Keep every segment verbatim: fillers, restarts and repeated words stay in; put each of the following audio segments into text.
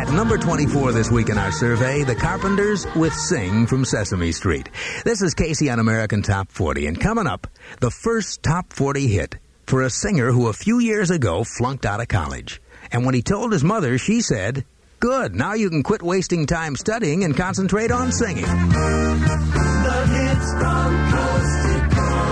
Number twenty-four this week in our survey, The Carpenters with Sing from Sesame Street. This is Casey on American Top forty, and coming up, the first Top forty hit for a singer who a few years ago flunked out of college. And when he told his mother, she said, "Good, now you can quit wasting time studying and concentrate on singing." The hits from coast to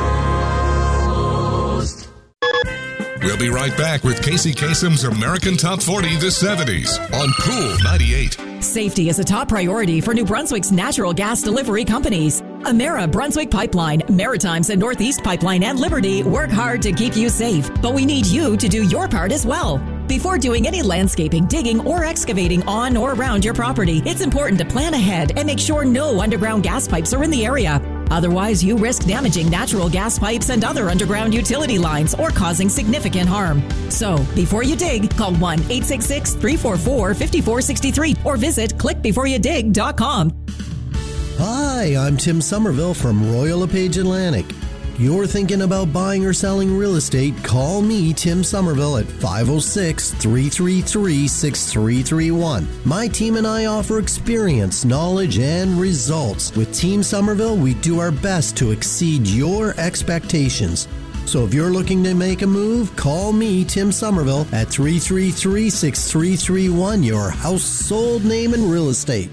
coast. We'll be right back with Casey Kasem's American Top forty the seventies on Cool ninety-eight. Safety is a top priority for New Brunswick's natural gas delivery companies. Emera Brunswick Pipeline, Maritimes and Northeast Pipeline, and Liberty work hard to keep you safe, but we need you to do your part as well. Before doing any landscaping, digging, or excavating on or around your property, it's important to plan ahead and make sure no underground gas pipes are in the area. Otherwise, you risk damaging natural gas pipes and other underground utility lines or causing significant harm. So, before you dig, call one eight six six, three four four, five four six three or visit click before you dig dot com. Hi, I'm Tim Somerville from Royal LePage Atlantic. You're thinking about buying or selling real estate, call me, Tim Somerville, at five oh six, three three three, six three three one. My team and I offer experience, knowledge, and results. With Team Somerville, we do our best to exceed your expectations. So if you're looking to make a move, call me, Tim Somerville, at three three three, six three three one, your household name in real estate.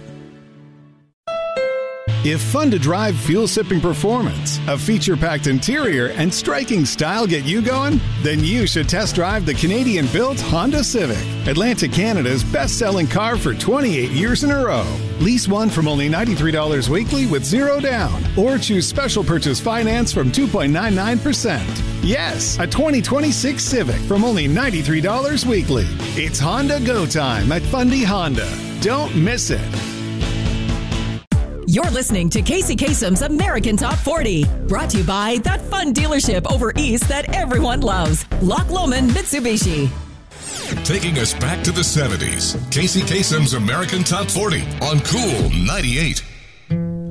If fun-to-drive, fuel-sipping performance, a feature-packed interior, and striking style get you going, then you should test drive the Canadian-built Honda Civic, Atlantic Canada's best-selling car for twenty-eight years in a row. Lease one from only ninety-three dollars weekly with zero down, or choose special purchase finance from two point nine nine percent. Yes, a twenty twenty-six Civic from only ninety-three dollars weekly. It's Honda Go Time at Fundy Honda. Don't miss it. You're listening to Casey Kasem's American Top forty, brought to you by that fun dealership over east that everyone loves, Loch Lomond Mitsubishi. Taking us back to the seventies, Casey Kasem's American Top forty on Cool ninety-eight.